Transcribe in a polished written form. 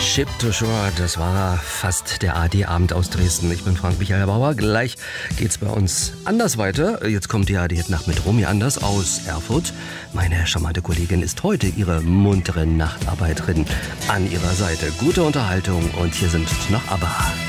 Ship to Shore, das war fast der AD-Abend aus Dresden. Ich bin Frank-Michael Bauer. Gleich geht's bei uns anders weiter. Jetzt kommt die AD-Nacht mit Romy Anders aus Erfurt. Meine charmante Kollegin ist heute ihre muntere Nachtarbeiterin an ihrer Seite. Gute Unterhaltung und hier sind noch ABBA.